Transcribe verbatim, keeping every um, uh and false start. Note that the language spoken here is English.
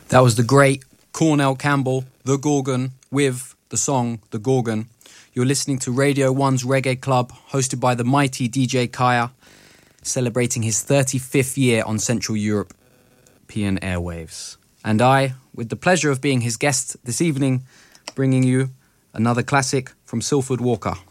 That was the great Cornell Campbell, The Gorgon, with the song The Gorgon. You're listening to Radio one's Reggae Club, hosted by the mighty D J Kaya, celebrating his thirty-fifth year on Central European airwaves. And I, with the pleasure of being his guest this evening, bringing you another classic from Silford Walker.